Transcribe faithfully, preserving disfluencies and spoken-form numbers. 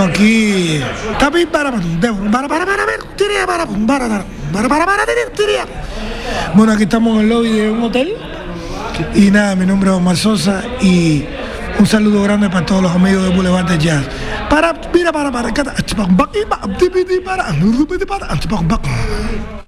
Bueno, aquí. Tapi para para para para para para para para para para Bueno, aquí estamos en el lobby de un hotel. Y nada, mi nombre es Omar Sosa y un saludo grande para todos los amigos de Boulevard de Jazz. Para, mira, para, para, para, para, para, para, para, para, para, para, para, para, para, para,